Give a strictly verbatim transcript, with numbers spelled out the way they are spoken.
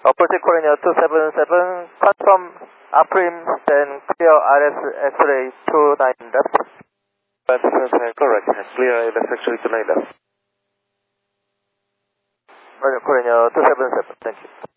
Approach Korea two seven seven, confirm uprim, then clear R S X-ray two nine left. That's uh, correct. Clear R S X-ray two nine left. Korea two seven seven, thank you.